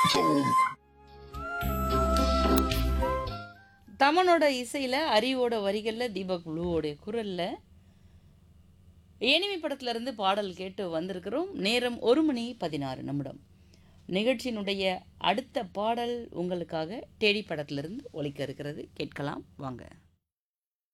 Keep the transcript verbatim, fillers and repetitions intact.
தமனோட இசையில், அறிவோட வரிகளில், தீபக் ப்ளூவோடைய குரலில் ஏனிமி படத்திலிருந்து பாடல் கேட்டு வந்திருக்கிறோம். நேரம் ஒரு மணி பதினாறு நிமிடம். நிகழ்ச்சியினுடைய அடுத்த பாடல் உங்களுக்காக டேடி படத்திலிருந்து ஒலிக்க இருக்கிறது. கேட்கலாம் வாங்க.